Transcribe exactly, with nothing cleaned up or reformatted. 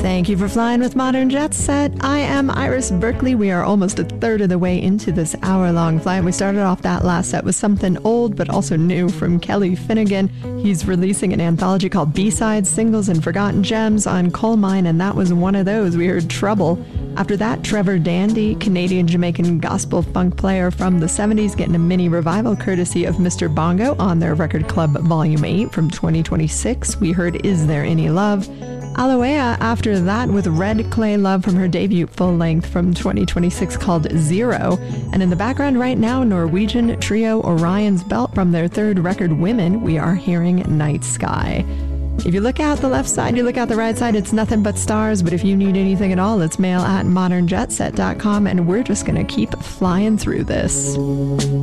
Thank you for flying with Modern Jet Set. I am Iris Berkeley. We are almost a third of the way into this hour-long flight. We started off that last set with something old but also new from Kelly Finnegan. He's releasing an anthology called B-Sides, Singles, and Forgotten Gems on Coal Mine, and that was one of those. We heard Trouble. After that, Trevor Dandy, Canadian-Jamaican gospel funk player from the seventies, getting a mini revival courtesy of Mister Bongo on their Record Club Volume eight from twenty twenty-six. We heard Is There Any Love? Aloea after that with Red Clay Love from her debut full-length from twenty twenty-six called Zero. And in the background right now, Norwegian trio Orion's Belt from their third record Women, we are hearing Night Sky. If you look out the left side, you look out the right side, it's nothing but stars. But if you need anything at all, it's mail at modern jet set dot com, and we're just going to keep flying through this.